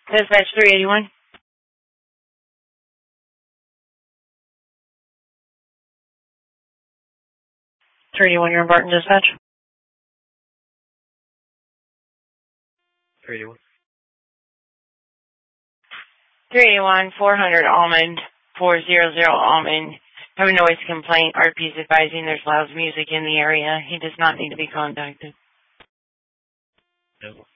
Dispatch 381. 381, you're in Barton Dispatch. 381. 381, 400 Almond, 400 Almond. Have a noise complaint. RP is advising there's loud music in the area. He does not need to be contacted. No.